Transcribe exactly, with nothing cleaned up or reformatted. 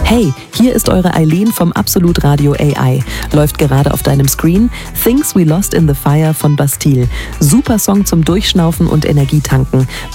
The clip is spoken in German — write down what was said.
Hey, hier ist eure Eileen vom Absolut Radio A I. Läuft gerade auf deinem Screen Things We Lost in the Fire von Bastille. Super Song zum Durchschnaufen und Energietanken.